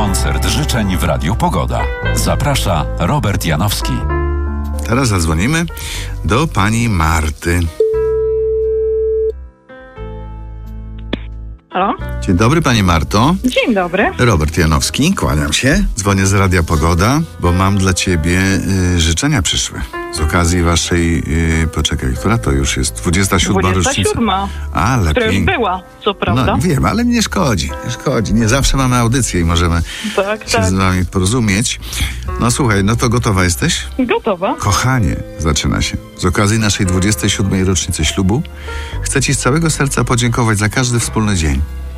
Koncert życzeń w Radiu Pogoda. Zaprasza Robert Janowski. Teraz zadzwonimy do pani Marty. Halo? Dzień dobry, pani Marto. Dzień dobry. Robert Janowski, kłaniam się. Dzwonię z Radia Pogoda, bo mam dla ciebie życzenia przyszłe. Z okazji waszej, poczekaj, która to już jest? 27. rocznica. 27. Ale Która już była, co prawda. No wiem, ale nie szkodzi. Nie zawsze mamy audycję i możemy się z wami porozumieć. No słuchaj, no to gotowa jesteś? Gotowa. Kochanie, zaczyna się. Z okazji naszej 27. rocznicy ślubu chcę ci z całego serca podziękować za każdy wspólny dzień.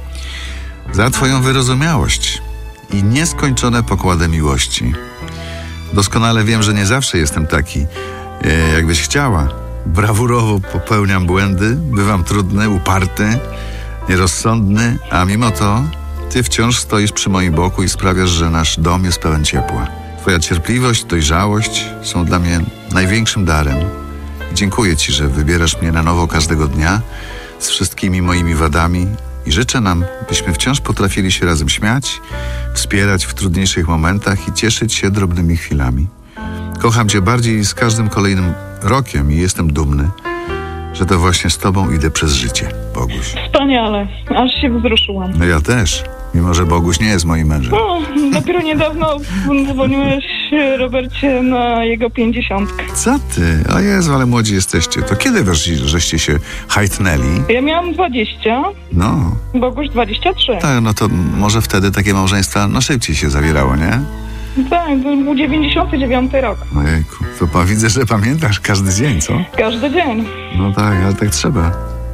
Za twoją wyrozumiałość i nieskończone pokłady miłości. Doskonale wiem, że nie zawsze jestem taki, jakbyś chciała. Brawurowo popełniam błędy, bywam trudny, uparty, nierozsądny, a mimo to ty wciąż stoisz przy moim boku i sprawiasz, że nasz dom jest pełen ciepła. Twoja cierpliwość, dojrzałość są dla mnie największym darem. Dziękuję ci, że wybierasz mnie na nowo każdego dnia z wszystkimi moimi wadami i życzę nam, byśmy wciąż potrafili się razem śmiać, wspierać w trudniejszych momentach i cieszyć się drobnymi chwilami. Kocham cię bardziej z każdym kolejnym rokiem i jestem dumny, że to właśnie z tobą idę przez życie, Boguś. Wspaniale. Aż się wzruszyłam. No ja też, mimo że Boguś nie jest moim mężem. No, dopiero niedawno dzwoniłeś, Robercie, na jego 50. Co ty? O Jezu, ale młodzi jesteście. To kiedy żeście się hajtnęli? Ja miałam 20, No. Boguś 23. Tak, no to może wtedy takie małżeństwa szybciej się zawierało, nie? Tak, to był 99 rok. Ojejku, to widzę, że pamiętasz każdy dzień, co? Każdy dzień. No tak, ale tak trzeba.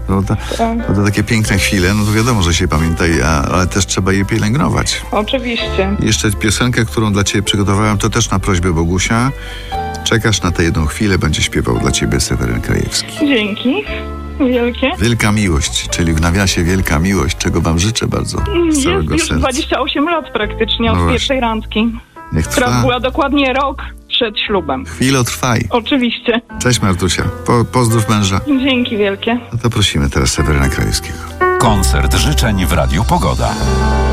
To takie piękne chwile, no to wiadomo, że się pamięta, ale też trzeba je pielęgnować. Oczywiście. Jeszcze piosenkę, którą dla ciebie przygotowałem, to też na prośbę Bogusia. Czekasz na tę jedną chwilę, będzie śpiewał dla ciebie Seweryn Krajewski. Dzięki. Wielkie. Wielka miłość, czyli w nawiasie wielka miłość, czego wam życzę bardzo z całego Jest już serca. 28 lat praktycznie od pierwszej randki, Niech która trwa. była dokładnie rok przed ślubem. Chwilo trwaj. Oczywiście. Cześć Martusia, pozdrów męża. Dzięki wielkie. No to prosimy teraz Seweryna Krajewskiego. Koncert życzeń w Radiu Pogoda.